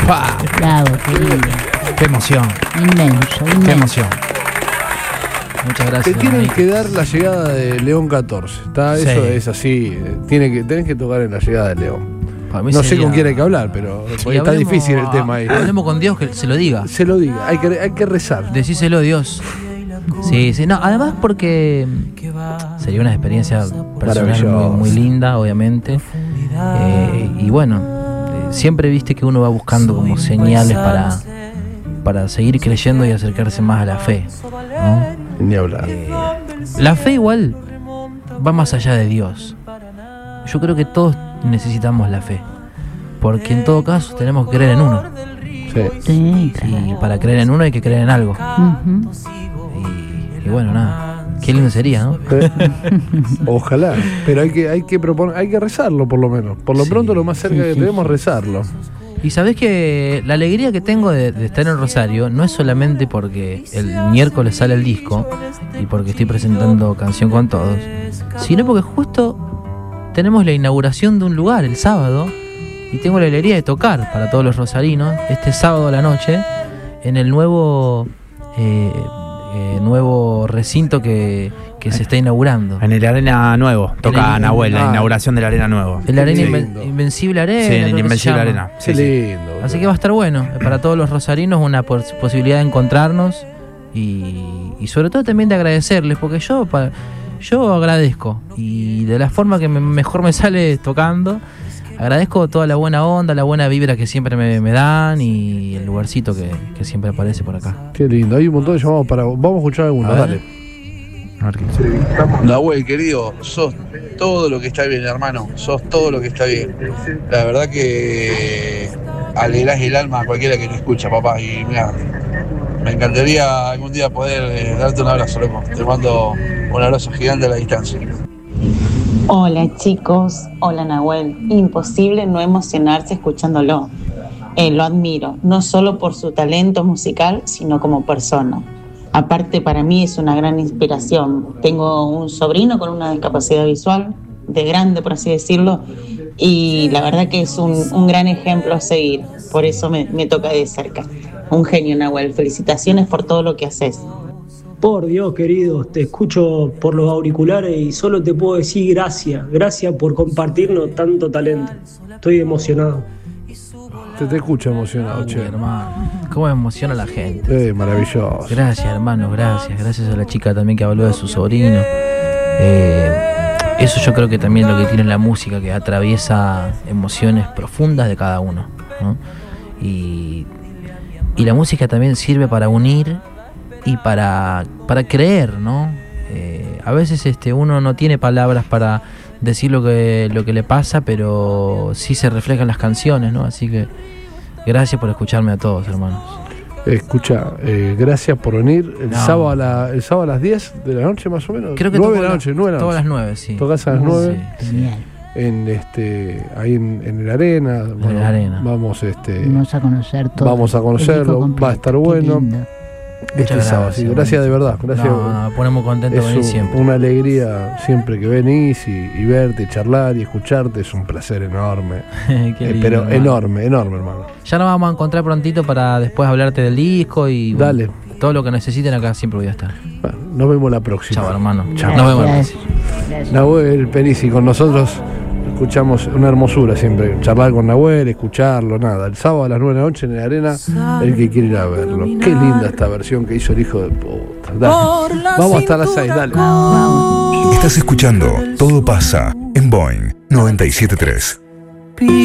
¡Pah! Bravo, querido. ¡Qué emoción! Inmenso. ¡Qué emoción! Muchas gracias. Te tienen que dar la llegada de León 14. ¿Está? Sí. Eso es así. Tenés que tocar en la llegada de León. Para mí No sé sería- con quién hay que hablar, pero Sí, está hablemos- difícil el tema ahí. Hablemos con Dios, que se lo diga. Se lo diga, hay que rezar. Decíselo a Dios. Sí, sí, no, además porque sería una experiencia personal Maravilloso. muy linda, obviamente. Y bueno, siempre viste que uno va buscando como señales para seguir creyendo y acercarse más a la fe, ¿no? Ni hablar. La fe igual va más allá de Dios. Yo creo que todos necesitamos la fe, porque en todo caso tenemos que creer en uno. Sí. Sí, Y para creer en uno hay que creer en algo. Ujú. Y bueno, nada, qué lindo sería, ¿no? Ojalá. Pero hay que proponer, hay que rezarlo por lo menos. Por lo Sí. pronto lo más cerca que tenemos rezarlo. Y sabés que la alegría que tengo de estar en Rosario no es solamente porque el miércoles sale el disco y porque estoy presentando Canción con Todos, sino porque justo tenemos la inauguración de un lugar el sábado y tengo la alegría de tocar para todos los rosarinos este sábado a la noche en el nuevo recinto que se está inaugurando. En el Arena Nuevo, toca el- Nahuel, la ah. inauguración del Arena Nuevo. El Arena Qué lindo. Invencible Arena. Sí, creo en que se Invencible llama. Arena. Qué Sí, sí. lindo. Así que va a estar bueno para todos los rosarinos, una posibilidad de encontrarnos y sobre todo también de agradecerles, porque yo agradezco y de la forma que mejor me sale tocando, agradezco toda la buena onda, la buena vibra que siempre me dan y el lugarcito que siempre aparece por acá. Qué lindo. Hay un montón de llamados para. Vamos a escuchar algunos, A ver. dale. A ver qué- Nahuel, querido, sos todo lo que está bien, hermano. Sos todo lo que está bien. La verdad que alegrás el alma a cualquiera que te escucha, papá. Y mira, me encantaría algún día poder darte un abrazo, loco. Te mando un abrazo gigante a la distancia. Hola chicos, hola Nahuel. Imposible no emocionarse escuchándolo. Lo admiro, no solo por su talento musical, sino como persona. Aparte, para mí es una gran inspiración. Tengo un sobrino con una discapacidad visual, de grande por así decirlo, y la verdad que es un gran ejemplo a seguir. Por eso me toca de cerca. Un genio, Nahuel. Felicitaciones por todo lo que haces. Por Dios, querido, te escucho por los auriculares y solo te puedo decir gracias. Gracias por compartirnos tanto talento. Estoy emocionado. Te escucho emocionado, che. Hermano, cómo me emociona la gente. Maravilloso. Gracias, hermano, gracias a la chica también que habló de su sobrino. Eso yo creo que también es lo que tiene la música, que atraviesa emociones profundas de cada uno, ¿no? Y la música también sirve para unir y para creer, ¿no? A veces uno no tiene palabras para decir lo que le pasa, pero sí se refleja en las canciones, ¿no? Así que gracias por escucharme a todos, hermanos. Escucha, gracias por venir. El No. sábado a las 10 de la noche más o menos. Creo que 9 de la noche, 9 de la todas noche. las 9, sí. Tocás a las 9 Sí. Genial. ahí en el Arena. Bueno, el Arena. Vamos Vamos a conocer todo. Vamos a conocerlo, el disco completo. va a estar Qué bueno. lindo. Muchas sábado. Sí, gracias de verdad. Gracias. No, ponemos contentos de venir Es siempre. una alegría siempre que venís y verte, y charlar y escucharte. Es un placer enorme. Qué lindo, Pero hermano. enorme, hermano. Ya nos vamos a encontrar prontito para después hablarte del disco y bueno, Dale. todo lo que necesiten acá siempre voy a estar. Bueno, nos vemos la próxima. Chao, hermano. Chao. Nos vemos la Gracias. próxima. Gracias. Nahuel Penisi con nosotros. Escuchamos una hermosura siempre. Charlar con Nahuel, escucharlo, nada. El sábado a las 9 de la noche en la Arena, el que quiere ir a verlo. Qué linda esta versión que hizo el hijo de puta. Dale. Vamos hasta las 6, dale. Estás escuchando Todo pasa en Boeing 97.3.